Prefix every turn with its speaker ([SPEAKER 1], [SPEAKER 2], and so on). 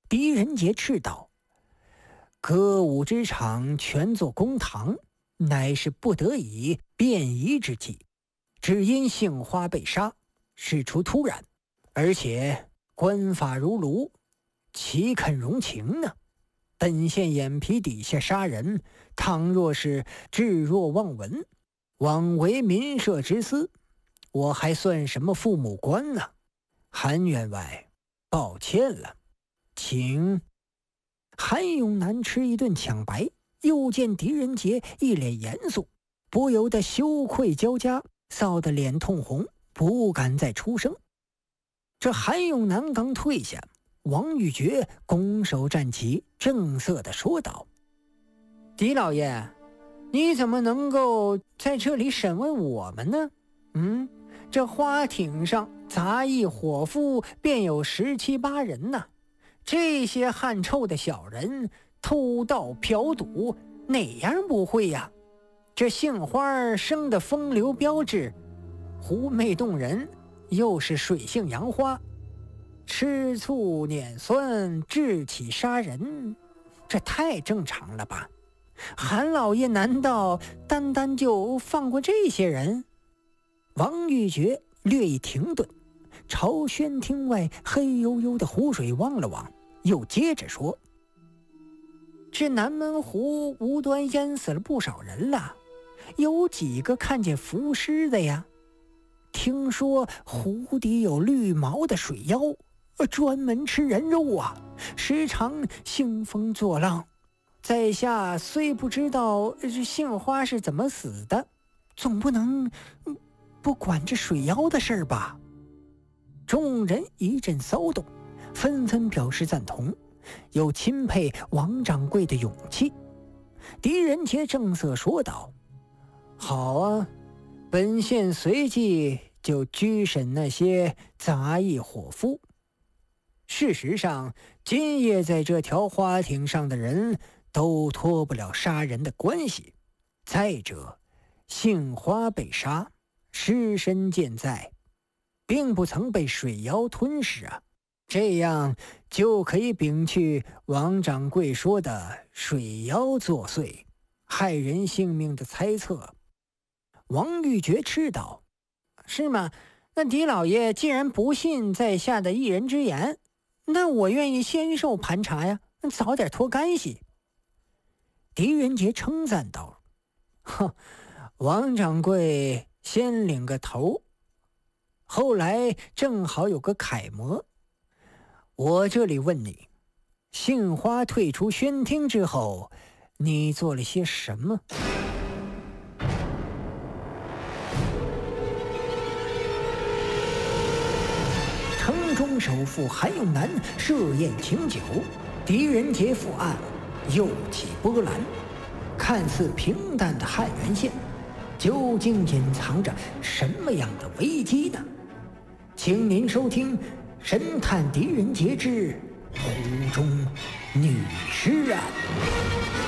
[SPEAKER 1] 狄仁杰斥道：“歌舞之场全作公堂，乃是不得已便宜之计。只因杏花被杀，事出突然，而且官法如炉，岂肯容情呢？本县眼皮底下杀人，倘若是置若罔闻，枉为民社之私，我还算什么父母官呢？韩员外，抱歉了，请。”韩永南吃一顿抢白，又见狄仁杰一脸严肃，不由得羞愧交加，臊得脸通红，不敢再出声。这韩永南刚退下，王玉珏拱手站起，正色地说道：“狄老爷，你怎么能够在这里审问我们呢？这花艇上杂役伙夫便有17、8人呢。这些汗臭的小人偷盗嫖赌，哪样不会呀？这杏花生的风流标致，狐媚动人，又是水性杨花，吃醋碾酸，智起杀人，这太正常了吧？韩老爷难道单单就放过这些人？”王玉珏略一停顿，朝轩厅外黑黝黝的湖水望了望，又接着说：“这南门湖无端淹死了不少人了，有几个看见浮尸的呀？听说湖底有绿毛的水妖，专门吃人肉啊，时常兴风作浪。在下虽不知道这杏花是怎么死的，总不能不管这水妖的事吧？”众人一阵骚动，纷纷表示赞同，又钦佩王掌柜的勇气。狄仁杰正色说道：“好啊，本县随即就拘审那些杂役伙夫。事实上，今夜在这条花艇上的人都脱不了杀人的关系。再者，杏花被杀，尸身健在，并不曾被水妖吞噬啊，这样就可以摒去王掌柜说的水妖作祟，害人性命的猜测。”王玉珏斥道：“是吗？那狄老爷既然不信在下的一人之言，那我愿意先受盘查呀，早点脱干系。”狄仁杰称赞道：“哼，王掌柜先领个头，后来正好有个楷模。我这里问你，杏花退出轩厅之后，你做了些什么？”城中首富韩永南设宴请酒，狄仁杰赴案，又起波澜。看似平淡的汉源县，究竟隐藏着什么样的危机呢？请您收听《神探狄仁杰之湖中女尸案》。